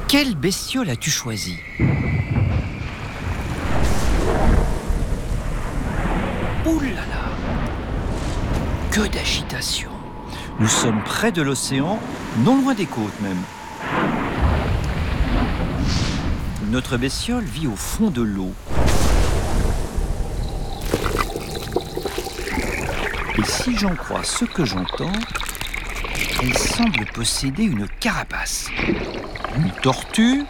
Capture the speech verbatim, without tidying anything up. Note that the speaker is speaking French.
Quelle bestiole as-tu choisi ? Ouh là là ! Que d'agitation ! Nous sommes près de l'océan, non loin des côtes même. Notre bestiole vit au fond de l'eau. Et si j'en crois ce que j'entends, elle semble posséder une carapace. Une tortue ?